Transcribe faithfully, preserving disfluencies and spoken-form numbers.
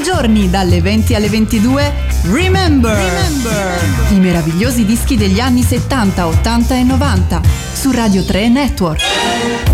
i giorni dalle venti alle ventidue Remember, Remember. I meravigliosi dischi degli anni settanta, ottanta e novanta su Radio tre Network.